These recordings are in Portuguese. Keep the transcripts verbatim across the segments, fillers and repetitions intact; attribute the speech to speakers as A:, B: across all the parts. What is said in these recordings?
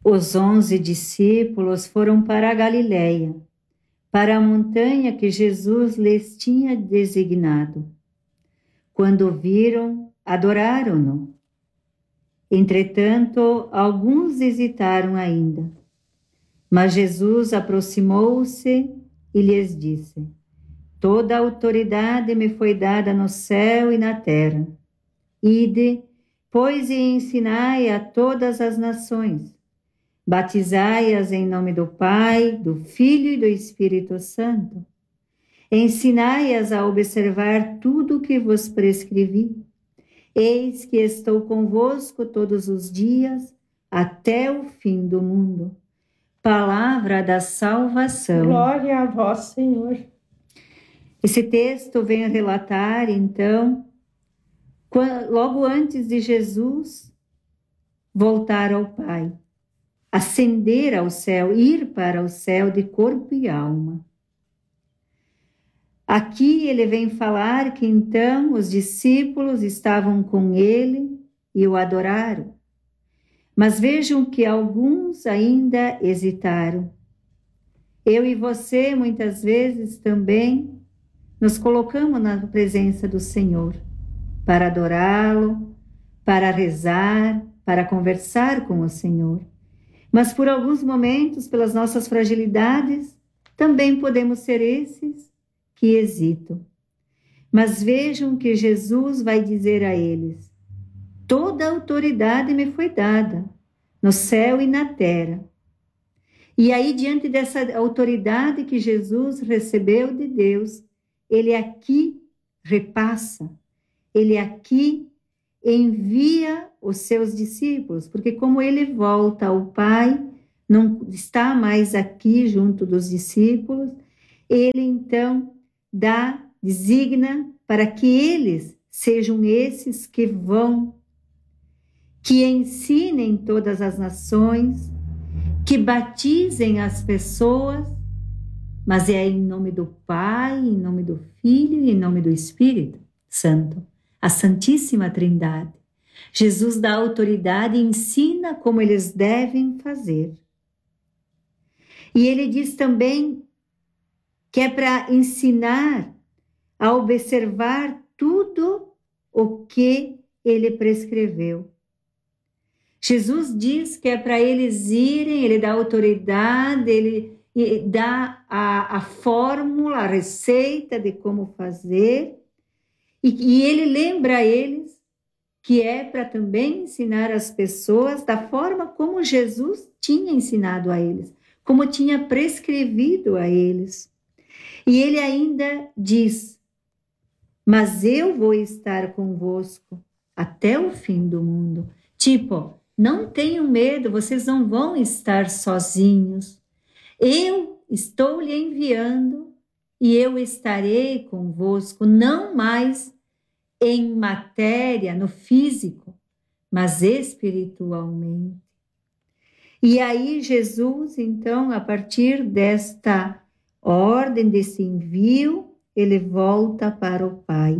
A: Os onze discípulos foram para a Galiléia, para a montanha que Jesus lhes tinha designado. Quando o viram, adoraram-no. Entretanto, alguns hesitaram ainda. Mas Jesus aproximou-se e lhes disse: Toda a autoridade me foi dada no céu e na terra. Ide, pois, e ensinai a todas as nações. Batizai-as em nome do Pai, do Filho e do Espírito Santo. Ensinai-as a observar tudo o que vos prescrevi. Eis que estou convosco todos os dias, até o fim do mundo. Palavra da salvação.
B: Glória a vós, Senhor.
A: Esse texto vem relatar, então, logo antes de Jesus voltar ao Pai, ascender ao céu, ir para o céu de corpo e alma. Aqui ele vem falar que então os discípulos estavam com ele e o adoraram. Mas vejam que alguns ainda hesitaram. Eu e você, muitas vezes, também nos colocamos na presença do Senhor para adorá-lo, para rezar, para conversar com o Senhor. Mas por alguns momentos, pelas nossas fragilidades, também podemos ser esses que hesitam. Mas vejam que Jesus vai dizer a eles: toda a autoridade me foi dada, no céu e na terra. E aí, diante dessa autoridade que Jesus recebeu de Deus, ele aqui repassa, ele aqui envia os seus discípulos, porque como ele volta ao Pai, não está mais aqui junto dos discípulos, ele então dá, designa para que eles sejam esses que vão, que ensinem todas as nações, que batizem as pessoas, mas é em nome do Pai, em nome do Filho e em nome do Espírito Santo, a Santíssima Trindade. Jesus dá autoridade e ensina como eles devem fazer. E ele diz também que é para ensinar a observar tudo o que ele prescreveu. Jesus diz que é para eles irem, ele dá autoridade, ele dá a, a fórmula, a receita de como fazer, e, e ele lembra a eles que é para também ensinar as pessoas da forma como Jesus tinha ensinado a eles, como tinha prescrevido a eles. E ele ainda diz: mas eu vou estar convosco até o fim do mundo. Tipo, não tenham medo, vocês não vão estar sozinhos. Eu estou lhe enviando e eu estarei convosco, não mais em matéria, no físico, mas espiritualmente. E aí Jesus, então, a partir desta ordem, desse envio, ele volta para o Pai.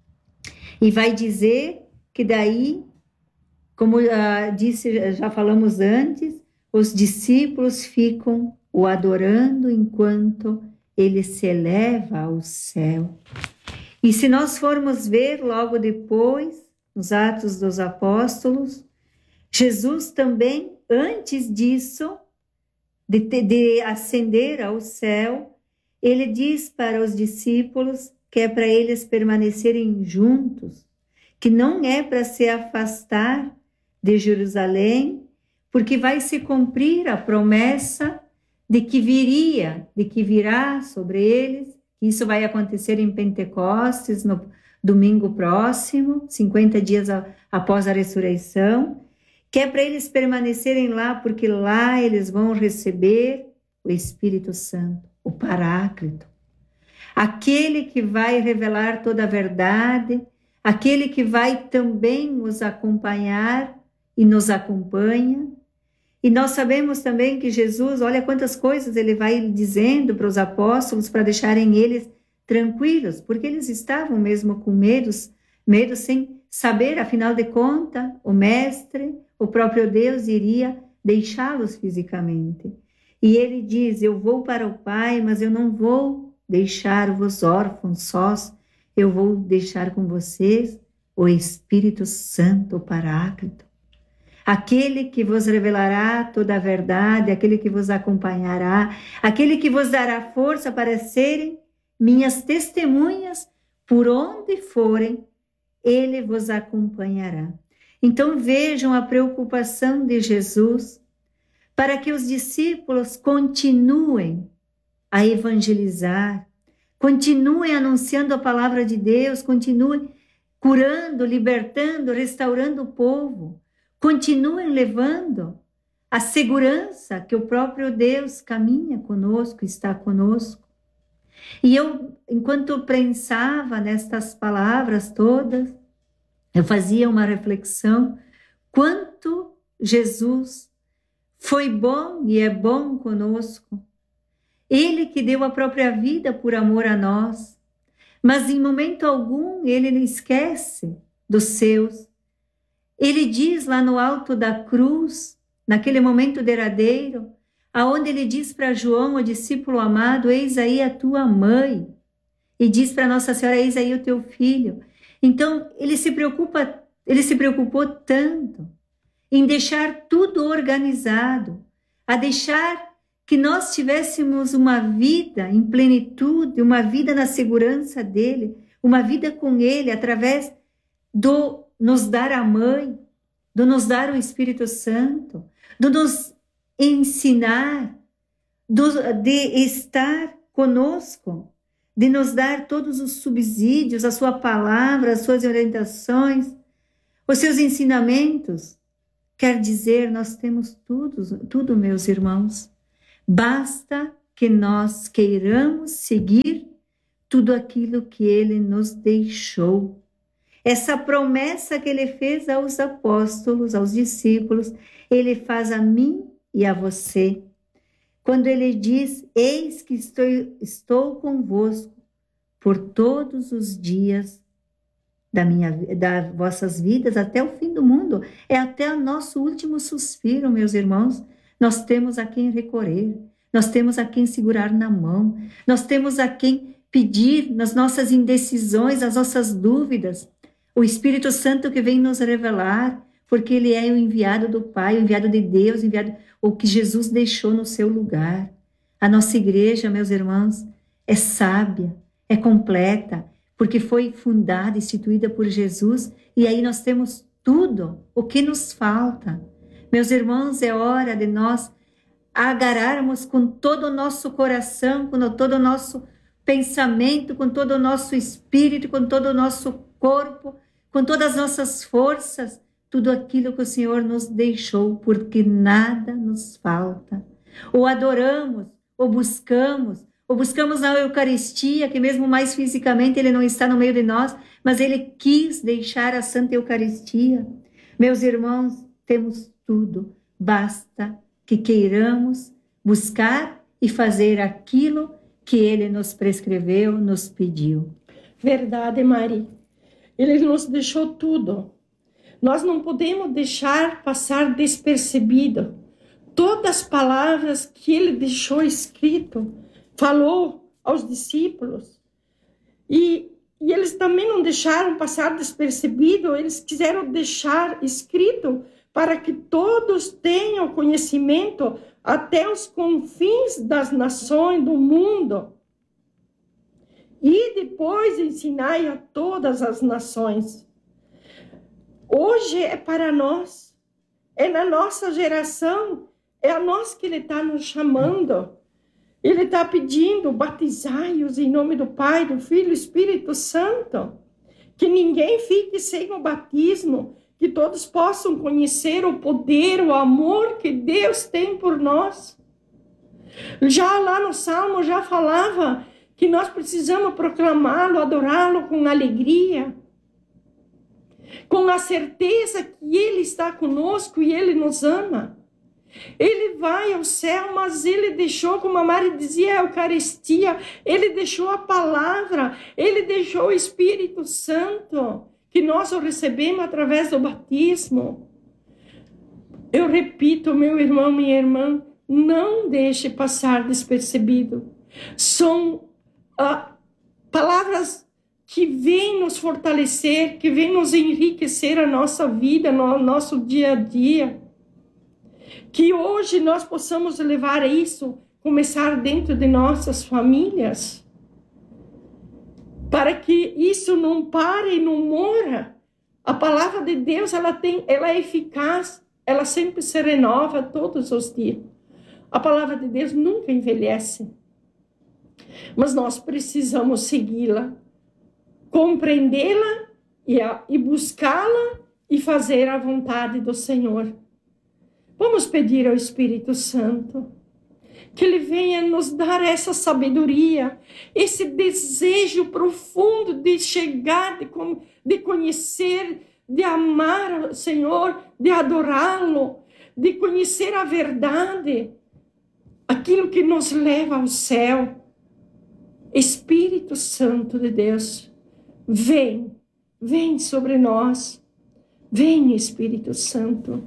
A: E vai dizer que daí, como uh, disse, já falamos antes, os discípulos ficam o adorando enquanto ele se eleva ao céu. E se nós formos ver logo depois, nos Atos dos Apóstolos, Jesus também, antes disso, de, de ascender ao céu, ele diz para os discípulos que é para eles permanecerem juntos, que não é para se afastar de Jerusalém, porque vai se cumprir a promessa de que viria, de que virá sobre eles. Isso vai acontecer em Pentecostes, no domingo próximo, cinquenta dias a, após a ressurreição, que é para eles permanecerem lá, porque lá eles vão receber o Espírito Santo, o Paráclito, aquele que vai revelar toda a verdade, aquele que vai também nos acompanhar e nos acompanha. E nós sabemos também que Jesus, olha quantas coisas ele vai dizendo para os apóstolos para deixarem eles tranquilos, porque eles estavam mesmo com medos, medo sem saber, afinal de contas, o Mestre, o próprio Deus iria deixá-los fisicamente. E ele diz, eu vou para o Pai, mas eu não vou deixar-vos órfãos sós, eu vou deixar com vocês o Espírito Santo, o Paráclito. Aquele que vos revelará toda a verdade, aquele que vos acompanhará, aquele que vos dará força para serem minhas testemunhas por onde forem, ele vos acompanhará. Então vejam a preocupação de Jesus para que os discípulos continuem a evangelizar, continuem anunciando a palavra de Deus, continuem curando, libertando, restaurando o povo, continuem levando a segurança que o próprio Deus caminha conosco, está conosco. E eu, enquanto pensava nestas palavras todas, eu fazia uma reflexão, quanto Jesus foi bom e é bom conosco. Ele que deu a própria vida por amor a nós, mas em momento algum ele não esquece dos seus. Ele diz lá no alto da cruz, naquele momento derradeiro, aonde ele diz para João, o discípulo amado, eis aí a tua mãe, e diz para Nossa Senhora, eis aí o teu filho. Então ele se preocupa, ele se preocupou tanto em deixar tudo organizado, a deixar que nós tivéssemos uma vida em plenitude, uma vida na segurança dele, uma vida com ele, através do nos dar a mãe, do nos dar o Espírito Santo, do nos ensinar, do, de estar conosco, de nos dar todos os subsídios, a sua palavra, as suas orientações, os seus ensinamentos. Quer dizer, nós temos tudo, tudo, meus irmãos. Basta que nós queiramos seguir tudo aquilo que ele nos deixou. Essa promessa que ele fez aos apóstolos, aos discípulos, ele faz a mim e a você. Quando ele diz, eis que estou, estou convosco por todos os dias da minha, das vossas vidas, até o fim do mundo. É até o nosso último suspiro, meus irmãos. Nós temos a quem recorrer, nós temos a quem segurar na mão, nós temos a quem pedir nas nossas indecisões, as nossas dúvidas. O Espírito Santo que vem nos revelar, porque ele é o enviado do Pai, o enviado de Deus, o enviado, o que Jesus deixou no seu lugar. A nossa igreja, meus irmãos, é sábia, é completa, porque foi fundada, instituída por Jesus, e aí nós temos tudo o que nos falta. Meus irmãos, é hora de nós agarrarmos com todo o nosso coração, com todo o nosso pensamento, com todo o nosso espírito, com todo o nosso corpo, com todas as nossas forças, tudo aquilo que o Senhor nos deixou, porque nada nos falta. Ou adoramos, ou buscamos, ou buscamos na Eucaristia, que mesmo mais fisicamente ele não está no meio de nós, mas ele quis deixar a Santa Eucaristia. Meus irmãos, temos tudo, basta que queiramos buscar e fazer aquilo que ele nos prescreveu, nos pediu.
B: Verdade, Mari. Ele nos deixou tudo. Nós não podemos deixar passar despercebido todas as palavras que ele deixou escrito, falou aos discípulos. E, e eles também não deixaram passar despercebido, eles quiseram deixar escrito para que todos tenham conhecimento até os confins das nações do mundo. E depois ensinai a todas as nações. Hoje é para nós, é na nossa geração, é a nós que ele está nos chamando. Ele está pedindo, batizai-os em nome do Pai, do Filho e do Espírito Santo. Que ninguém fique sem o batismo, que todos possam conhecer o poder, o amor que Deus tem por nós. Já lá no Salmo já falava que nós precisamos proclamá-lo, adorá-lo com alegria, com a certeza que ele está conosco e ele nos ama. Ele vai ao céu, mas ele deixou, como a Mari dizia, a Eucaristia, ele deixou a palavra, ele deixou o Espírito Santo, que nós o recebemos através do batismo. Eu repito, meu irmão, minha irmã, não deixe passar despercebido. São ah, palavras que vêm nos fortalecer, que vêm nos enriquecer a nossa vida, no nosso dia a dia. Que hoje nós possamos levar isso, começar dentro de nossas famílias, para que isso não pare e não morra. A palavra de Deus, ela, tem, ela é eficaz, ela sempre se renova todos os dias. A palavra de Deus nunca envelhece. Mas nós precisamos segui-la, compreendê-la e, e buscá-la e fazer a vontade do Senhor. Vamos pedir ao Espírito Santo que Ele venha nos dar essa sabedoria, esse desejo profundo de chegar, de, de conhecer, de amar o Senhor, de adorá-lo, de conhecer a verdade, aquilo que nos leva ao céu. Espírito Santo de Deus, vem, vem sobre nós, vem Espírito Santo.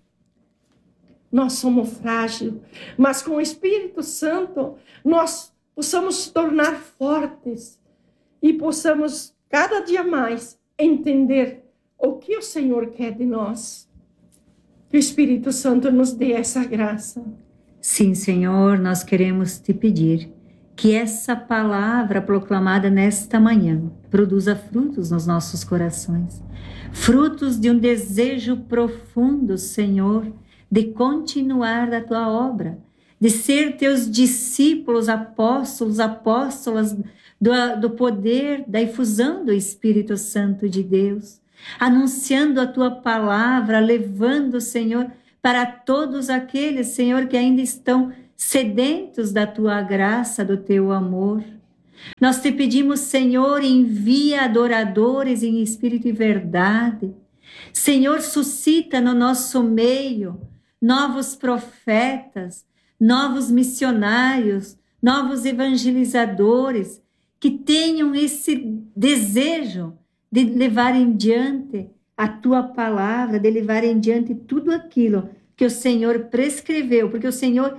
B: Nós somos frágeis, mas com o Espírito Santo nós possamos nos tornar fortes e possamos cada dia mais entender o que o Senhor quer de nós. Que o Espírito Santo nos dê essa graça.
A: Sim, Senhor, nós queremos te pedir que essa palavra proclamada nesta manhã produza frutos nos nossos corações, frutos de um desejo profundo, Senhor, de continuar da tua obra, de ser teus discípulos, apóstolos, apóstolas do, do poder, da infusão do Espírito Santo de Deus, anunciando a tua palavra, levando, Senhor, para todos aqueles, Senhor, que ainda estão sedentos da tua graça, do teu amor. Nós te pedimos, Senhor, envia adoradores em espírito e verdade. Senhor, suscita no nosso meio novos profetas, novos missionários, novos evangelizadores, que tenham esse desejo de levar em diante a tua palavra, de levar em diante tudo aquilo que o Senhor prescreveu, porque o Senhor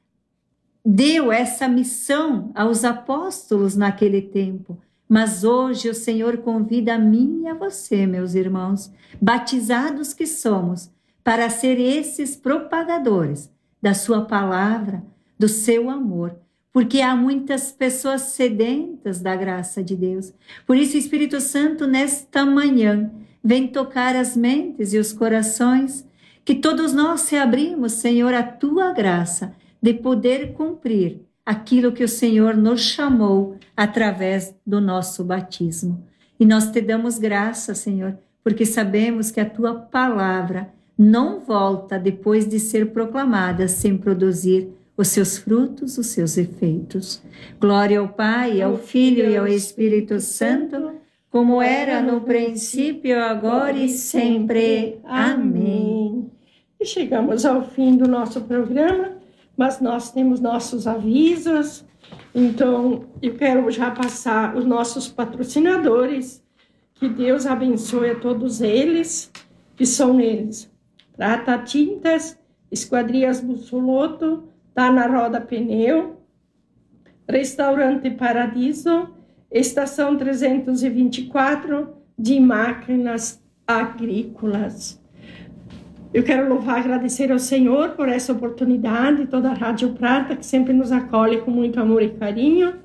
A: deu essa missão aos apóstolos naquele tempo. Mas hoje o Senhor convida a mim e a você, meus irmãos, batizados que somos, para ser esses propagadores da sua palavra, do seu amor, porque há muitas pessoas sedentas da graça de Deus. Por isso, o Espírito Santo, nesta manhã, vem tocar as mentes e os corações, que todos nós se abrimos, Senhor, à tua graça, de poder cumprir aquilo que o Senhor nos chamou através do nosso batismo. E nós te damos graça, Senhor, porque sabemos que a tua palavra não volta depois de ser proclamada sem produzir os seus frutos, os seus efeitos. Glória ao Pai, ao Filho e ao Espírito Santo, como era no princípio, agora e sempre. Amém.
B: E chegamos ao fim do nosso programa, mas nós temos nossos avisos. Então, eu quero já passar os nossos patrocinadores. Que Deus abençoe a todos eles, que são eles: Prata Tintas, Esquadrias Bussolotto, Tá na Roda Pneu, Restaurante Paradiso, Estação trezentos e vinte e quatro de Máquinas Agrícolas. Eu quero louvar e agradecer ao Senhor por essa oportunidade, toda a Rádio Prata, que sempre nos acolhe com muito amor e carinho,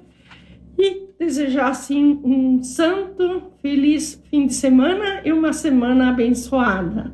B: e desejar, assim, um santo, feliz fim de semana e uma semana abençoada.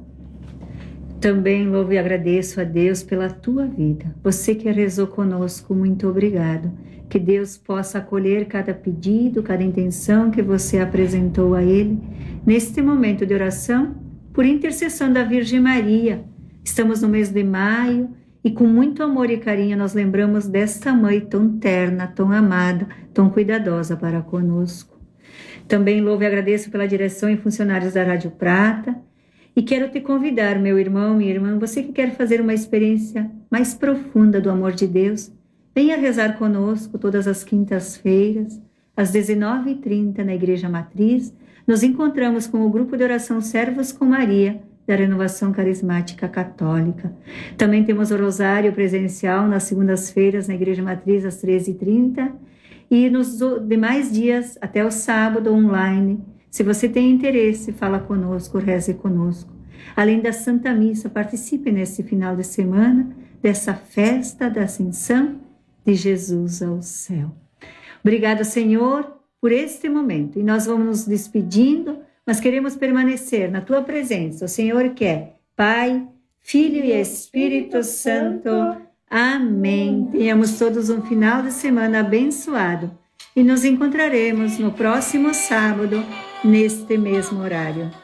A: Também louvo e agradeço a Deus pela tua vida. Você que rezou conosco, muito obrigado. Que Deus possa acolher cada pedido, cada intenção que você apresentou a Ele neste momento de oração, por intercessão da Virgem Maria. Estamos no mês de maio e com muito amor e carinho nós lembramos desta mãe tão terna, tão amada, tão cuidadosa para conosco. Também louvo e agradeço pela direção e funcionários da Rádio Prata. E quero te convidar, meu irmão, minha irmã, você que quer fazer uma experiência mais profunda do amor de Deus, venha rezar conosco todas as quintas-feiras, às dezenove e trinta, na Igreja Matriz. Nos encontramos com o grupo de oração Servos com Maria, da Renovação Carismática Católica. Também temos o rosário presencial nas segundas-feiras na Igreja Matriz às treze e trinta e nos demais dias até o sábado online. Se você tem interesse, fala conosco, reze conosco. Além da Santa Missa, participe nesse final de semana dessa festa da Ascensão de Jesus ao céu. Obrigado, Senhor, por este momento. E nós vamos nos despedindo, mas queremos permanecer na Tua presença. O Senhor quer Pai, Filho e Espírito Santo. Amém. Tenhamos todos um final de semana abençoado. E nos encontraremos no próximo sábado, neste mesmo horário.